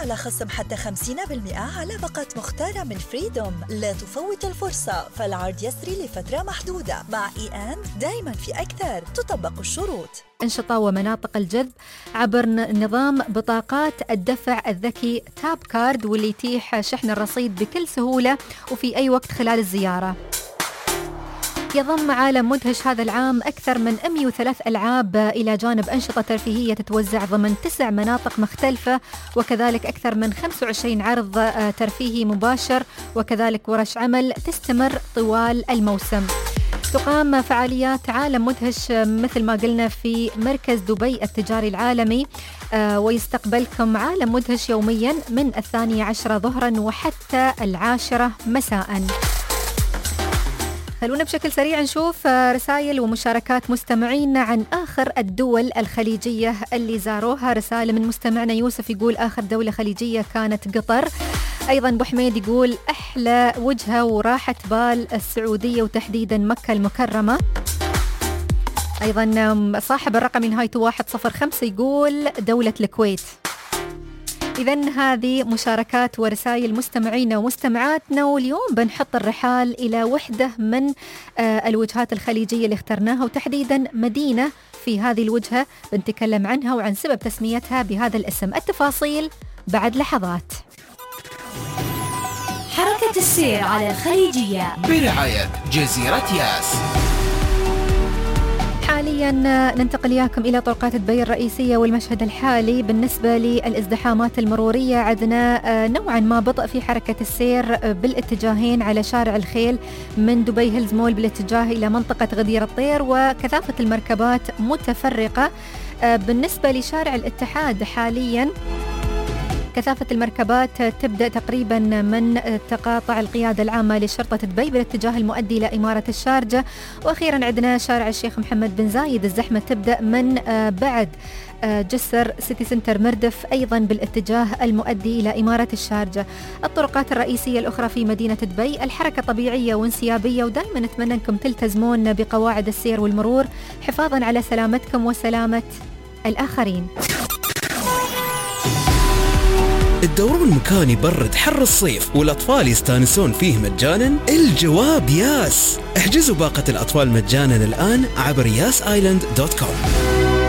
على خصم حتى 50% على باقة مختارة من فريدوم. لا تفوت الفرصة، فالعرض يسري لفترة محدودة. مع دايما في أكثر، تطبق الشروط. أنشطة ومناطق الجذب عبر نظام بطاقات الدفع الذكي تاب كارد، واللي يتيح شحن الرصيد بكل سهولة وفي أي وقت خلال الزيارة. يضم عالم مدهش هذا العام أكثر من 103 ألعاب إلى جانب أنشطة ترفيهية تتوزع ضمن 9 مناطق مختلفة، وكذلك أكثر من 25 عرض ترفيهي مباشر، وكذلك ورش عمل تستمر طوال الموسم. تقام فعاليات عالم مدهش مثل ما قلنا في مركز دبي التجاري العالمي، ويستقبلكم عالم مدهش يوميا من 12 ظهرا وحتى 10 مساء. خلونا بشكل سريع نشوف رسائل ومشاركات مستمعين عن آخر الدول الخليجية اللي زاروها. رسالة من مستمعنا يوسف يقول آخر دولة خليجية كانت قطر. أيضا أبو حميد يقول أحلى وجهة وراحة بال السعودية وتحديدا مكة المكرمة. أيضا صاحب الرقم نهايته 105 يقول دولة الكويت. إذن هذه مشاركات ورسائل مستمعينا ومستمعاتنا، واليوم بنحط الرحال إلى وحدة من الوجهات الخليجية اللي اخترناها، وتحديدا مدينة في هذه الوجهة بنتكلم عنها وعن سبب تسميتها بهذا الاسم. التفاصيل بعد لحظات. حركة السير على الخليجية برعاية جزيرة ياس. حاليا ننتقل إياكم إلى طرقات دبي الرئيسية والمشهد الحالي. بالنسبة للازدحامات المرورية عندنا نوعا ما بطء في حركة السير بالاتجاهين على شارع الخيل من دبي هيلز مول بالاتجاه إلى منطقة غدير الطير، وكثافة المركبات متفرقة. بالنسبة لشارع الاتحاد حاليا كثافة المركبات تبدأ تقريبا من تقاطع القيادة العامة لشرطة دبي بالاتجاه المؤدي إلى إمارة الشارجة. وأخيرا عندنا شارع الشيخ محمد بن زايد، الزحمة تبدأ من بعد جسر سيتي سنتر مردف أيضا بالاتجاه المؤدي إلى إمارة الشارجة. الطرقات الرئيسية الأخرى في مدينة دبي الحركة طبيعية وانسيابية، ودائما نتمنى أنكم تلتزمون بقواعد السير والمرور حفاظا على سلامتكم وسلامة الآخرين. تدورون مكان يبرد حر الصيف والأطفال يستانسون فيه مجانا؟ الجواب ياس. احجزوا باقة الأطفال مجانا الآن عبر yasisland.com.